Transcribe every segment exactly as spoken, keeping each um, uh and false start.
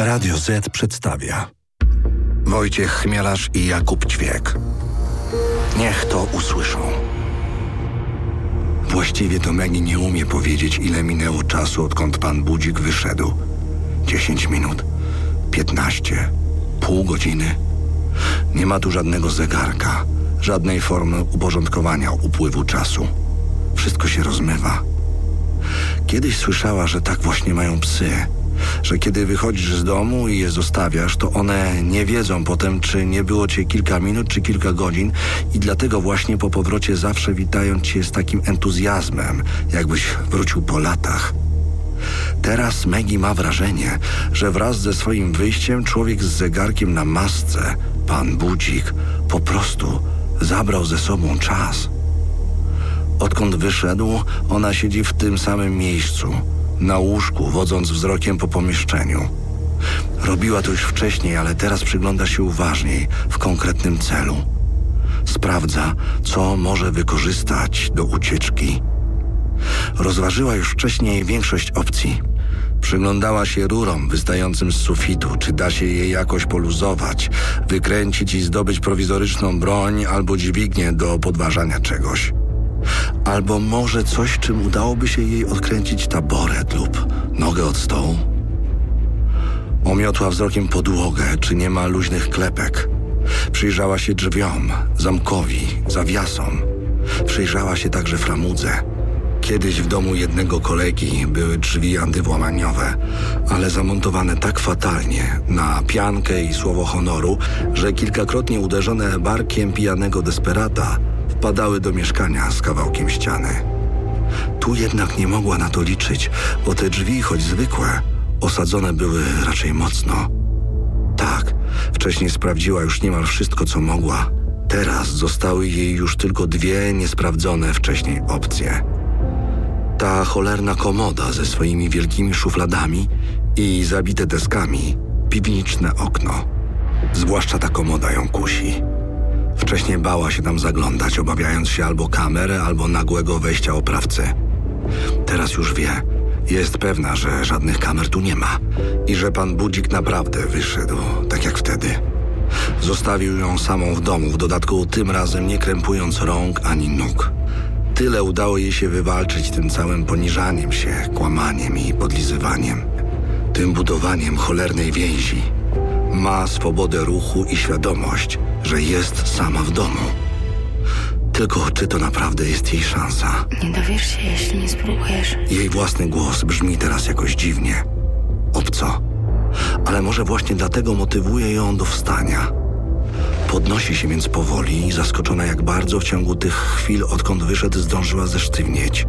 Radio Z przedstawia Wojciech Chmielarz i Jakub Ćwiek. Niech to usłyszą. Właściwie to Megi nie umie powiedzieć, ile minęło czasu, odkąd pan Budzik wyszedł. Dziesięć minut, piętnaście, pół godziny. Nie ma tu żadnego zegarka, żadnej formy uporządkowania upływu czasu. Wszystko się rozmywa. Kiedyś słyszała, że tak właśnie mają psy, że kiedy wychodzisz z domu i je zostawiasz, to one nie wiedzą potem, czy nie było cię kilka minut, czy kilka godzin i dlatego właśnie po powrocie zawsze witają cię z takim entuzjazmem, jakbyś wrócił po latach. Teraz Megi ma wrażenie, że wraz ze swoim wyjściem człowiek z zegarkiem na masce, pan Budzik, po prostu zabrał ze sobą czas. Odkąd wyszedł, ona siedzi w tym samym miejscu, na łóżku, wodząc wzrokiem po pomieszczeniu. Robiła to już wcześniej, ale teraz przygląda się uważniej, w konkretnym celu. Sprawdza, co może wykorzystać do ucieczki. Rozważyła już wcześniej większość opcji. Przyglądała się rurom wystającym z sufitu, czy da się je jakoś poluzować, wykręcić i zdobyć prowizoryczną broń albo dźwignię do podważania czegoś. Albo może coś, czym udałoby się jej odkręcić taboret lub nogę od stołu. Omiotła wzrokiem podłogę, czy nie ma luźnych klepek. Przyjrzała się drzwiom, zamkowi, zawiasom. Przyjrzała się także framudze. Kiedyś w domu jednego kolegi były drzwi antywłamaniowe, ale zamontowane tak fatalnie na piankę i słowo honoru, że kilkakrotnie uderzone barkiem pijanego desperata wpadały do mieszkania z kawałkiem ściany. Tu jednak nie mogła na to liczyć, bo te drzwi, choć zwykłe, osadzone były raczej mocno. Tak, wcześniej sprawdziła już niemal wszystko, co mogła. Teraz zostały jej już tylko dwie niesprawdzone wcześniej opcje. Ta cholerna komoda ze swoimi wielkimi szufladami i zabite deskami, piwniczne okno. Zwłaszcza ta komoda ją kusi. Wcześniej bała się tam zaglądać, obawiając się albo kamery, albo nagłego wejścia oprawcy. Teraz już wie, jest pewna, że żadnych kamer tu nie ma i że pan Budzik naprawdę wyszedł, tak jak wtedy. Zostawił ją samą w domu, w dodatku tym razem nie krępując rąk ani nóg. Tyle udało jej się wywalczyć tym całym poniżaniem się, kłamaniem i podlizywaniem. Tym budowaniem cholernej więzi. Ma swobodę ruchu i świadomość, że jest sama w domu. Tylko czy to naprawdę jest jej szansa? Nie dowiesz się, jeśli nie spróbujesz. Jej własny głos brzmi teraz jakoś dziwnie. Obco. Ale może właśnie dlatego motywuje ją do wstania. Podnosi się więc powoli, zaskoczona jak bardzo w ciągu tych chwil, odkąd wyszedł, zdążyła zesztywnieć.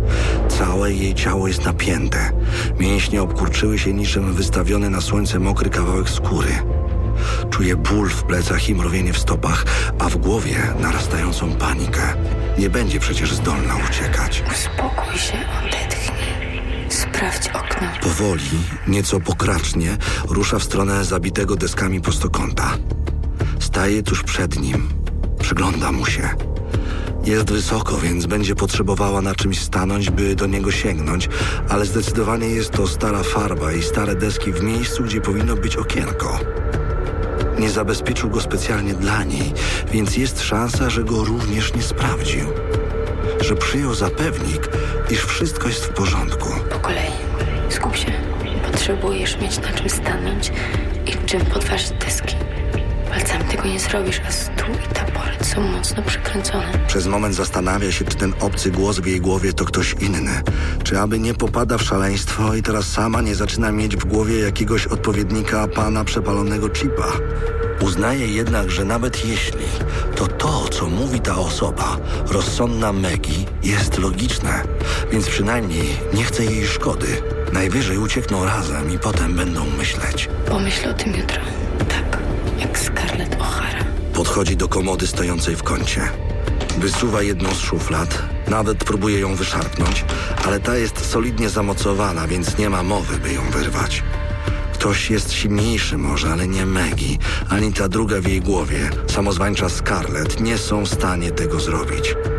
Całe jej ciało jest napięte. Mięśnie obkurczyły się niczym wystawiony na słońce mokry kawałek skóry. Czuje ból w plecach i mrowienie w stopach, a w głowie narastającą panikę. Nie będzie przecież zdolna uciekać. Uspokój się, odetchnij. Sprawdź okno. Powoli, nieco pokracznie, rusza w stronę zabitego deskami prostokąta. Staje tuż przed nim. Przygląda mu się. Jest wysoko, więc będzie potrzebowała na czymś stanąć, by do niego sięgnąć, ale zdecydowanie jest to stara farba i stare deski w miejscu, gdzie powinno być okienko. Nie zabezpieczył go specjalnie dla niej, więc jest szansa, że go również nie sprawdził. Że przyjął za pewnik, iż wszystko jest w porządku. Po kolei. Skup się. Potrzebujesz mieć na czym stanąć i czym podważyć deski. Palcami tego nie zrobisz, a stół i taboret są mocno przykręcone. Przez moment zastanawia się, czy ten obcy głos w jej głowie to ktoś inny. Czy aby nie popada w szaleństwo i teraz sama nie zaczyna mieć w głowie jakiegoś odpowiednika pana przepalonego chipa. Uznaje jednak, że nawet jeśli, to to, co mówi ta osoba, rozsądna Megi, jest logiczne, więc przynajmniej nie chce jej szkody. Najwyżej uciekną razem i potem będą myśleć. Pomyśl o tym jutro. Tak, jak Scarlett O'Hara. Podchodzi do komody stojącej w kącie. Wysuwa jedną z szuflad, nawet próbuje ją wyszarpnąć, ale ta jest solidnie zamocowana, więc nie ma mowy, by ją wyrwać. Ktoś jest silniejszy może, ale nie Megi, ani ta druga w jej głowie, samozwańcza Scarlett, nie są w stanie tego zrobić.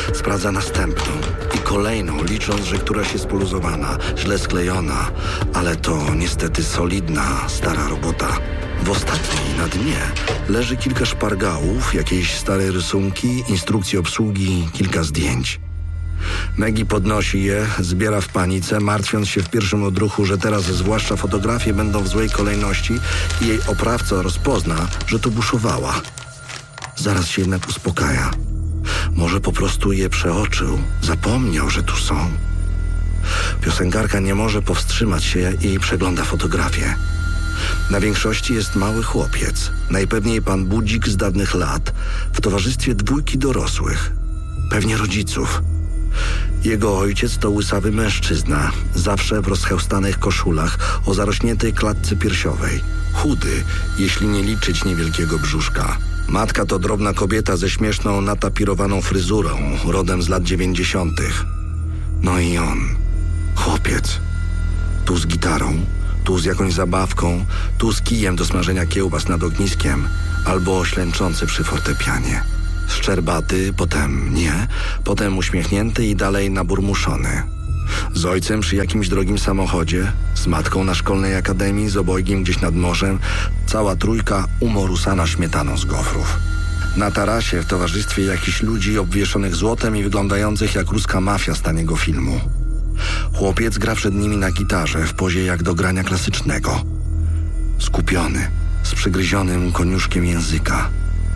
Sprawdza następną i kolejną, licząc, że któraś jest poluzowana, źle sklejona, ale to niestety solidna, stara robota. W ostatniej, na dnie, leży kilka szpargałów, jakieś stare rysunki, instrukcje obsługi, kilka zdjęć. Maggie podnosi je, zbiera w panice, martwiąc się w pierwszym odruchu, że teraz zwłaszcza fotografie będą w złej kolejności i jej oprawca rozpozna, że tu buszowała. Zaraz się jednak uspokaja. Może po prostu je przeoczył, zapomniał, że tu są. Piosenkarka nie może powstrzymać się i przegląda fotografię. Na większości jest mały chłopiec, najpewniej pan Budzik z dawnych lat, w towarzystwie dwójki dorosłych, pewnie rodziców. Jego ojciec to łysawy mężczyzna, zawsze w rozchełstanych koszulach o zarośniętej klatce piersiowej. Chudy, jeśli nie liczyć niewielkiego brzuszka. Matka to drobna kobieta ze śmieszną, natapirowaną fryzurą, rodem z lat dziewięćdziesiątych. No i on, chłopiec. Tu z gitarą, tu z jakąś zabawką, tu z kijem do smażenia kiełbas nad ogniskiem, albo ślęczący przy fortepianie. Szczerbaty, potem nie, potem uśmiechnięty i dalej naburmuszony. Z ojcem przy jakimś drogim samochodzie, z matką na szkolnej akademii, z obojgiem gdzieś nad morzem, cała trójka umorusana śmietaną z gofrów. Na tarasie w towarzystwie jakichś ludzi obwieszonych złotem i wyglądających jak ruska mafia z taniego filmu. Chłopiec gra przed nimi na gitarze w pozie jak do grania klasycznego. Skupiony, z przygryzionym koniuszkiem języka.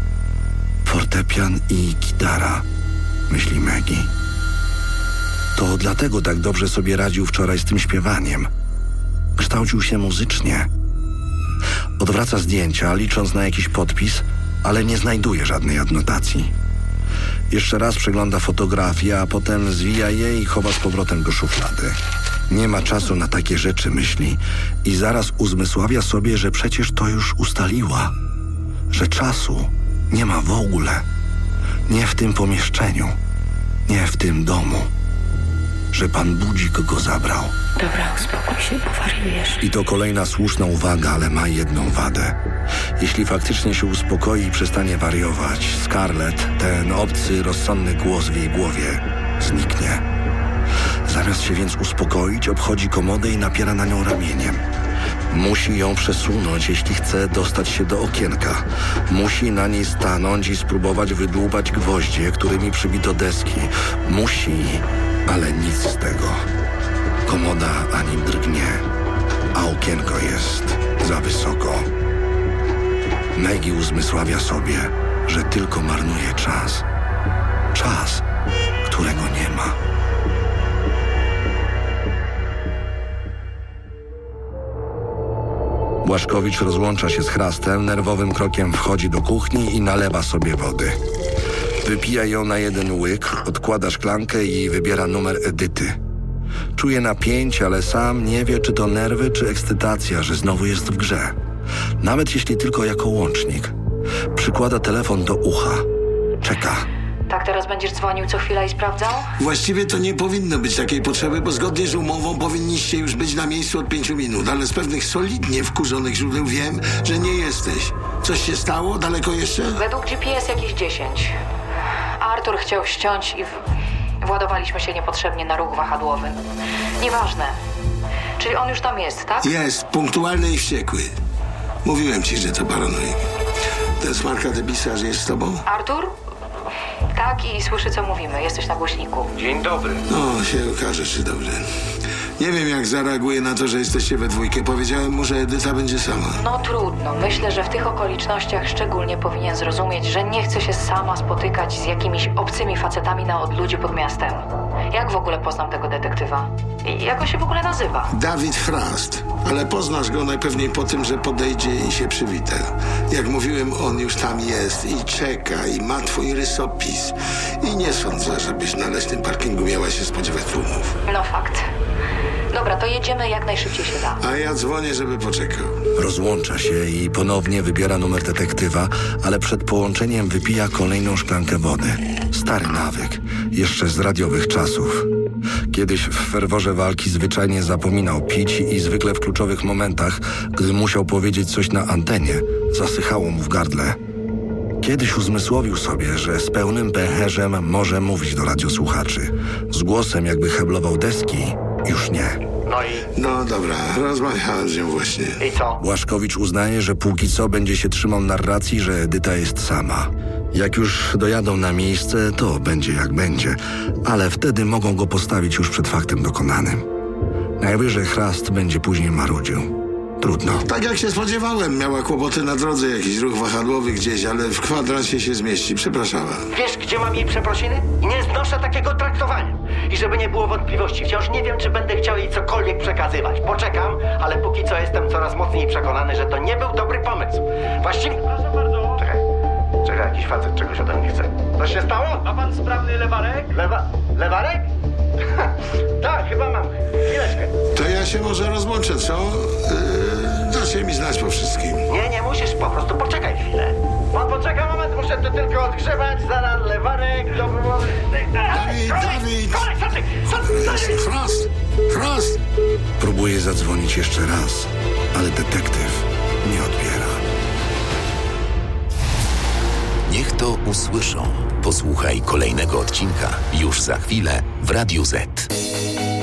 Fortepian i gitara, myśli Maggie. To dlatego tak dobrze sobie radził wczoraj z tym śpiewaniem. Kształcił się muzycznie. Odwraca zdjęcia, licząc na jakiś podpis, ale nie znajduje żadnej adnotacji. Jeszcze raz przegląda fotografię, a potem zwija je i chowa z powrotem do szuflady. Nie ma czasu na takie rzeczy, myśli, i zaraz uzmysławia sobie, że przecież to już ustaliła. Że czasu nie ma w ogóle. Nie w tym pomieszczeniu. Nie w tym domu. Że pan Budzik go zabrał. Dobra, uspokój się, bo wariujesz. I to kolejna słuszna uwaga, ale ma jedną wadę. Jeśli faktycznie się uspokoi i przestanie wariować, Scarlett, ten obcy, rozsądny głos w jej głowie, zniknie. Zamiast się więc uspokoić, obchodzi komodę i napiera na nią ramieniem. Musi ją przesunąć, jeśli chce dostać się do okienka. Musi na niej stanąć i spróbować wydłubać gwoździe, którymi przybito deski. Musi, ale nic z tego. Komoda ani drgnie, a okienko jest za wysoko. Maggie uzmysławia sobie, że tylko marnuje czas. Czas, którego nie ma. Błaszkowicz rozłącza się z Chrastem, nerwowym krokiem wchodzi do kuchni i nalewa sobie wody. Wypija ją na jeden łyk, odkłada szklankę i wybiera numer Edyty. Czuje napięcie, ale sam nie wie, czy to nerwy, czy ekscytacja, że znowu jest w grze. Nawet jeśli tylko jako łącznik. Przykłada telefon do ucha. Czeka. Tak teraz będziesz dzwonił co chwila i sprawdzał? Właściwie to nie powinno być takiej potrzeby, bo zgodnie z umową powinniście już być na miejscu od pięciu minut, ale z pewnych solidnie wkurzonych źródeł wiem, że nie jesteś. Coś się stało? Daleko jeszcze? Według G P S jakieś dziesięć. Artur chciał ściąć i w... władowaliśmy się niepotrzebnie na ruch wahadłowy. Nieważne. Czyli on już tam jest, tak? Jest, punktualny i wściekły. Mówiłem ci, że to paranoik. Ten smarka depisarz jest z tobą? Artur? Tak, i słyszy, co mówimy. Jesteś na głośniku. Dzień dobry. No, się okaże, czy dobrze. Nie wiem, jak zareaguje na to, że jesteście we dwójkę. Powiedziałem mu, że Edyta będzie sama. No trudno. Myślę, że w tych okolicznościach szczególnie powinien zrozumieć, że nie chce się sama spotykać z jakimiś obcymi facetami na odludziu pod miastem. Jak w ogóle poznam tego detektywa? I jak on się w ogóle nazywa? Dawid Frast. Ale poznasz go najpewniej po tym, że podejdzie i się przywita. Jak mówiłem, on już tam jest i czeka i ma twój rysopis. I nie sądzę, żebyś na leśnym parkingu miała się spodziewać tłumów. No fakt. Dobra, to jedziemy jak najszybciej się da. A ja dzwonię, żeby poczekał. Rozłącza się i ponownie wybiera numer detektywa, ale przed połączeniem wypija kolejną szklankę wody. Stary nawyk, jeszcze z radiowych czasów. Kiedyś w ferworze walki zwyczajnie zapominał pić i zwykle w kluczowych momentach, gdy musiał powiedzieć coś na antenie, zasychało mu w gardle. Kiedyś uzmysłowił sobie, że z pełnym pęcherzem może mówić do radiosłuchaczy. Z głosem, jakby heblował deski, już nie. No i... No dobra, rozmawiałem z nią właśnie. I co? Błaszkowicz uznaje, że póki co będzie się trzymał narracji, że Edyta jest sama. Jak już dojadą na miejsce, to będzie jak będzie, ale wtedy mogą go postawić już przed faktem dokonanym. Najwyżej Chrast będzie później marudził. Trudno. Tak jak się spodziewałem, miała kłopoty na drodze, jakiś ruch wahadłowy gdzieś, ale w kwadransie się zmieści, przepraszała. Wiesz, gdzie mam jej przeprosiny? I nie znoszę takiego traktowania. I żeby nie było wątpliwości, wciąż nie wiem, czy będę chciał jej cokolwiek przekazywać. Poczekam, ale póki co jestem coraz mocniej przekonany, że to nie był dobry pomysł. Właściwie... Proszę bardzo. Czekaj. Czekaj, jakiś facet czegoś ode mnie chce. Co się stało? Ma pan sprawny lewarek? Lewa... Lewarek? Tak, chyba mam. Chwileczkę. To ja się może rozłączę, co? Yy, dajcie mi znać po wszystkim. Nie, nie musisz, po prostu poczekaj chwilę. Pan poczeka moment, muszę to tylko odgrzewać, zaraz lewarek, to było... Dawid, Dawid! Korek, co ty? Co ty? Co ty? Frost! Frost! Próbuje zadzwonić jeszcze raz, ale detektyw nie odbiera. Niech to usłyszą. Posłuchaj kolejnego odcinka już za chwilę w Radiu Z.